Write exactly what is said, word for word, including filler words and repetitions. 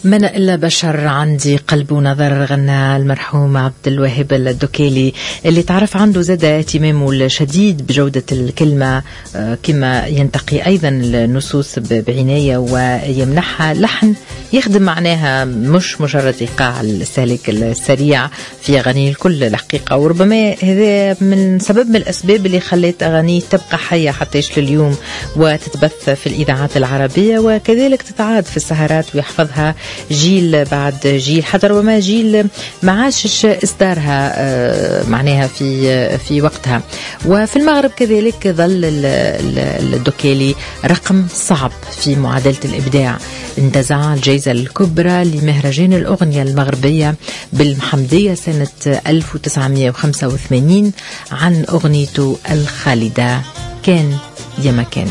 من إلا بشر عندي قلب ونظر، غنى المرحوم عبد الوهاب الدكيلي، اللي تعرف عنده زاد اهتمامه الشديد بجودة الكلمة، كما ينتقي أيضا النصوص بعناية ويمنحها لحن يخدم معناها، مش مجرد إيقاع السالك السريع في أغاني الكل الحقيقة. وربما هذا من سبب من الأسباب اللي خلت أغانيه تبقى حية حتى لليوم وتتبث في الإذاعات العربية، وكذلك تتعاد في السهرات ويحفظها جيل بعد جيل، حتى ربما جيل ما عاشش إصدارها معناها في في وقتها. وفي المغرب كذلك ظل الدكيلي رقم صعب في معادلة الإبداع، انتزع الجائزة الكبرى لمهرجان الأغنية المغربية بالمحمدية سنة ألف وتسعمائة وخمسة وثمانين عن أغنيته الخالدة كان يا مكان.